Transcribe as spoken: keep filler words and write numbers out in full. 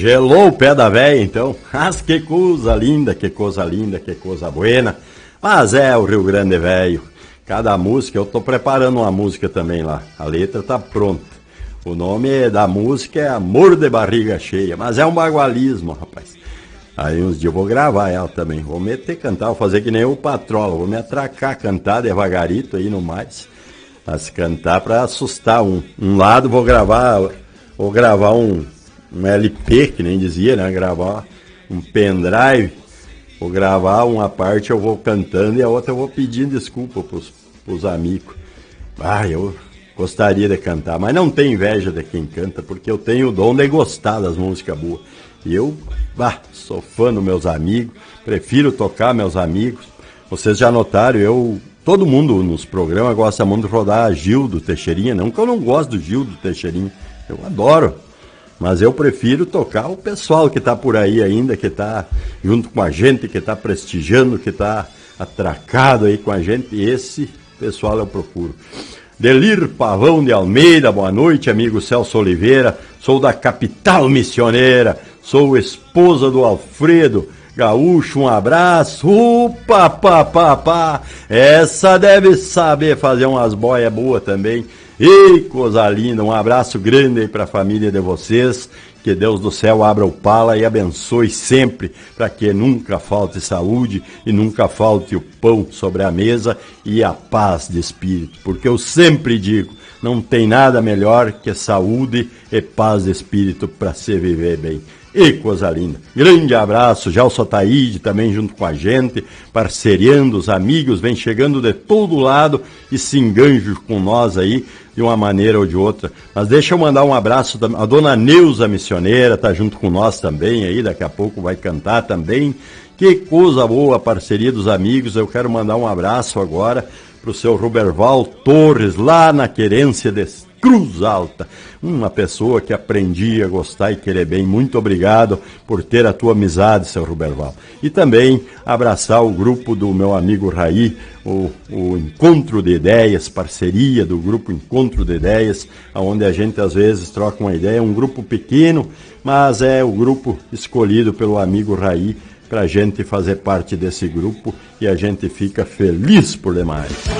Gelou o pé da véia, então. Mas que coisa linda, que coisa linda, que coisa buena. Mas é o Rio Grande velho. Cada música, eu tô preparando uma música também lá. A letra tá pronta. O nome da música é Amor de Barriga Cheia. Mas é um bagualismo, rapaz. Aí uns dias eu vou gravar ela também. Vou meter cantar, vou fazer que nem o Patrola. Vou me atracar, cantar devagarito aí no mais. Mas cantar pra assustar um. Um lado vou gravar, vou gravar um... um L P, que nem dizia, né? Gravar um pendrive, vou gravar uma parte, eu vou cantando e a outra eu vou pedindo desculpa pros, pros amigos. Ah, eu gostaria de cantar, mas não tenho inveja de quem canta, porque eu tenho o dom de gostar das músicas boas. E eu, bah, sou fã dos meus amigos, prefiro tocar meus amigos. Vocês já notaram, eu... Todo mundo nos programas gosta muito de rodar Gildo Teixeirinha, não que eu não gosto do Gildo Teixeirinha, eu adoro. Mas eu prefiro tocar o pessoal que está por aí ainda, que está junto com a gente, que está prestigiando, que está atracado aí com a gente. Esse pessoal eu procuro. Delir Pavão de Almeida, boa noite, amigo Celso Oliveira. Sou da capital missioneira, sou esposa do Alfredo Gaúcho, um abraço. Upa, pá, pá, pá. Essa deve saber fazer umas boias boas também. Ei, coisa linda, um abraço grande aí para a família de vocês, que Deus do céu abra o pala e abençoe sempre, para que nunca falte saúde e nunca falte o pão sobre a mesa e a paz de espírito, porque eu sempre digo, não tem nada melhor que saúde e paz de espírito para se viver bem. E coisa linda. Grande abraço, Gelson Taíde também junto com a gente, parceriando, os amigos, vem chegando de todo lado e se enganjam com nós aí, de uma maneira ou de outra. Mas deixa eu mandar um abraço, a dona Neuza Missioneira tá junto com nós também aí, daqui a pouco vai cantar também. Que coisa boa a parceria dos amigos, eu quero mandar um abraço agora pro seu Roberval Torres, lá na Querência de Cruz Alta, uma pessoa que aprendi a gostar e querer bem. Muito obrigado por ter a tua amizade, seu Roberval. E também abraçar o grupo do meu amigo Raí, o, o Encontro de Ideias, parceria do grupo Encontro de Ideias, onde a gente às vezes troca uma ideia, um grupo pequeno, mas é o grupo escolhido pelo amigo Raí para a gente fazer parte desse grupo e a gente fica feliz por demais.